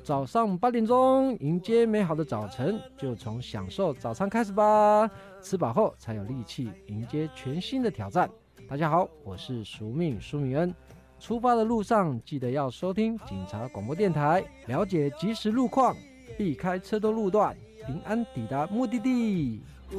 早上8点钟，迎接美好的早晨，就从享受早餐开始吧。吃饱后才有力气迎接全新的挑战。大家好，我是苏敏恩。出发的路上记得要收听警察广播电台，了解即时路况，避开车多路段，平安抵达目的地。